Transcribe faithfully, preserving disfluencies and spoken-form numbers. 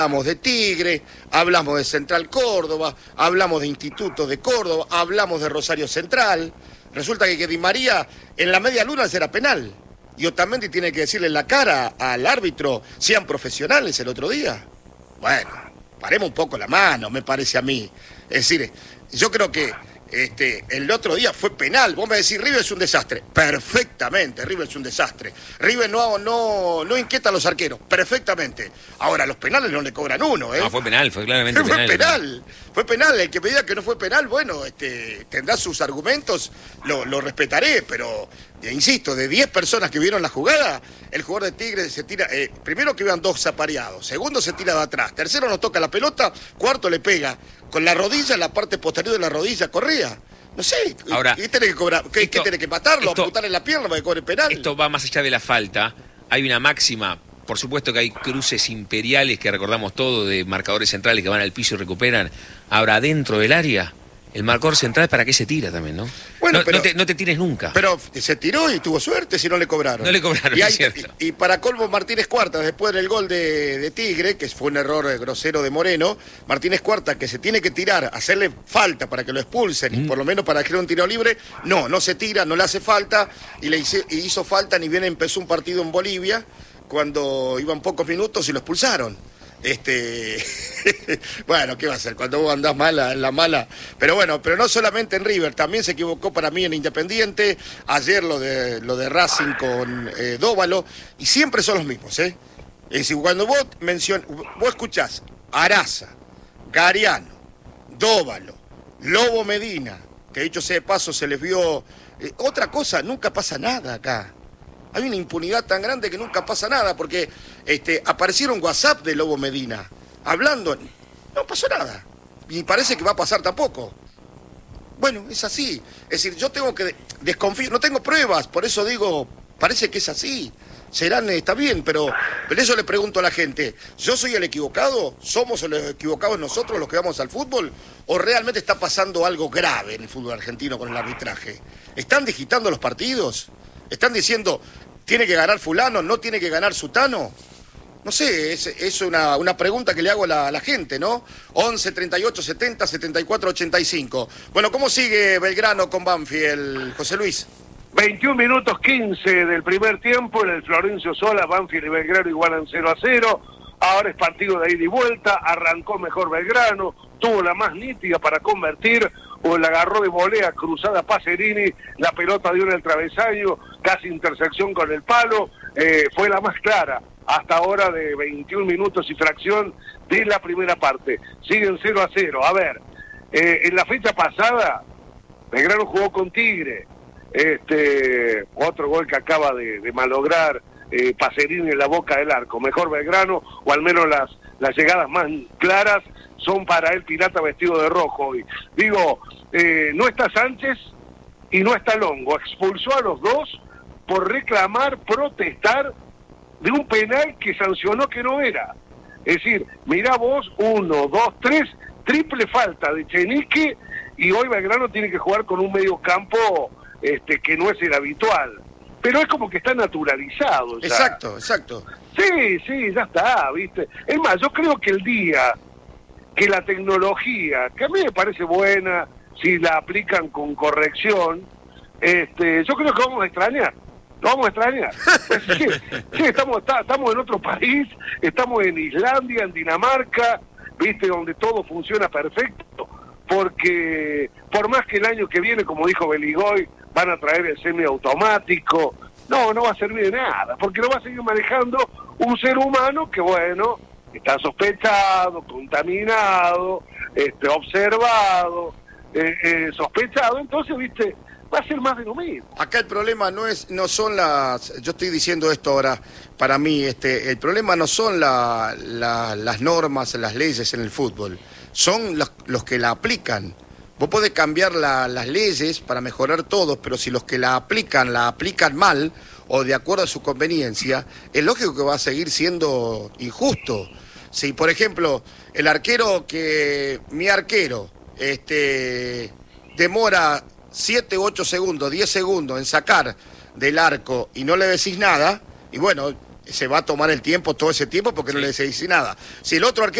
Hablamos de Tigre, hablamos de Central Córdoba, hablamos de Instituto de Córdoba, hablamos de Rosario Central. Resulta que, que Di María en la media luna será penal. Y Otamendi tiene que decirle en la cara al árbitro, sean profesionales el otro día. Bueno, paremos un poco la mano, me parece a mí. Es decir, yo creo que este, el otro día fue penal. Vos me decís, River es un desastre. Perfectamente, River es un desastre. River no, no, no inquieta a los arqueros. Perfectamente. Ahora, los penales no le cobran uno, ¿eh? No, fue penal, fue claramente fue penal. Fue penal, fue penal. El que me diga que no fue penal, bueno, este, tendrá sus argumentos, lo, lo respetaré, pero, eh, insisto, de diez personas que vieron la jugada, el jugador de Tigre se tira, eh, primero que iban dos apareados, segundo se tira de atrás, tercero no toca la pelota, cuarto le pega con la rodilla, en la parte posterior de la rodilla, Correa. No sé, ahora, ¿qué tiene que cobrar? ¿Qué, esto, ¿qué tiene que matarlo? Esto, ¿Apuntar en la pierna para que cobre penal? Esto va más allá de la falta. Hay una máxima, por supuesto que hay cruces imperiales que recordamos todo, de marcadores centrales que van al piso y recuperan. Ahora, dentro del área, el marcador central, ¿para qué se tira también, no? Bueno, no, pero, no, te, no te tires nunca. Pero se tiró y tuvo suerte si no le cobraron. No le cobraron, y, hay, es cierto. Y, y para colmo, Martínez Cuartas, después del gol de, de Tigre, que fue un error grosero de Moreno, Martínez Cuartas, que se tiene que tirar, hacerle falta para que lo expulsen, mm. y por lo menos para que un tiro libre, no, no se tira, no le hace falta, y le hizo, y hizo falta, ni bien empezó un partido en Bolivia, cuando iban pocos minutos y lo expulsaron. Este, bueno, ¿qué va a hacer? Cuando vos andás mala, en la mala. Pero bueno, pero no solamente en River, también se equivocó para mí en Independiente. Ayer lo de lo de Racing con eh, Dóvalo, y siempre son los mismos, ¿eh? Es decir, cuando vos mencionás, vos escuchás Araza, Gariano, Dóvalo, Lobo Medina, que dicho sea de paso se les vio. Eh, otra cosa, nunca pasa nada acá. Hay una impunidad tan grande que nunca pasa nada, porque este, aparecieron WhatsApp de Lobo Medina, hablando, no pasó nada, y parece que va a pasar tampoco. Bueno, es así, es decir, yo tengo que desconfiar, no tengo pruebas, por eso digo, parece que es así, serán, está bien, pero, pero eso le pregunto a la gente, ¿yo soy el equivocado? ¿Somos los equivocados nosotros los que vamos al fútbol? ¿O realmente está pasando algo grave en el fútbol argentino con el arbitraje? ¿Están digitando los partidos? ¿Están diciendo, tiene que ganar fulano, no tiene que ganar sutano? No sé, es, es una, una pregunta que le hago a la, a la gente, ¿no? once, treinta y ocho, setenta, setenta y cuatro, ochenta y cinco. Bueno, ¿cómo sigue Belgrano con Banfield, José Luis? veintiún minutos quince del primer tiempo, en el Florencio Sola, Banfield y Belgrano igualan cero a cero. Ahora es partido de ida y vuelta, arrancó mejor Belgrano, tuvo la más nítida para convertir, o la agarró de volea cruzada Pacerini, la pelota dio en el travesaño, casi intersección con el palo, eh, fue la más clara hasta ahora de veintiún minutos y fracción de la primera parte. Siguen cero a cero. A ver, eh, en la fecha pasada, Belgrano jugó con Tigre, este otro gol que acaba de, de malograr eh, Pacerini en la boca del arco. Mejor Belgrano, o al menos las, las llegadas más claras son para el Pirata vestido de rojo hoy. Digo, eh, no está Sánchez y no está Longo. Expulsó a los dos por reclamar, protestar de un penal que sancionó que no era. Es decir, mirá vos, uno, dos, tres, triple falta de Chenique, y hoy Belgrano tiene que jugar con un medio campo este, que no es el habitual. Pero es como que está naturalizado ya. Exacto, exacto. Sí, sí, ya está, ¿viste? Es más, yo creo que el día que la tecnología, que a mí me parece buena, si la aplican con corrección, este, yo creo que vamos a extrañar, lo vamos a extrañar. Sí, sí, estamos, está, estamos en otro país, estamos en Islandia, en Dinamarca, viste, donde todo funciona perfecto, porque por más que el año que viene, como dijo Beligoy, van a traer el semiautomático, no, no va a servir de nada, porque lo va a seguir manejando un ser humano que, bueno, está sospechado, contaminado, este, observado, eh, eh, sospechado, entonces, viste, va a ser más de lo mismo. Acá el problema no es, no son las, yo estoy diciendo esto ahora, para mí, este, el problema no son la, la, las normas, las leyes en el fútbol, son los, los que la aplican. Vos podés cambiar la, las leyes para mejorar todo, pero si los que la aplican, la aplican mal, o de acuerdo a su conveniencia, es lógico que va a seguir siendo injusto. Si, por ejemplo, el arquero que, mi arquero, este, demora siete, ocho segundos, diez segundos en sacar del arco y no le decís nada, y bueno, se va a tomar el tiempo, todo ese tiempo, porque Sí. no le dice nada. Si el otro arquero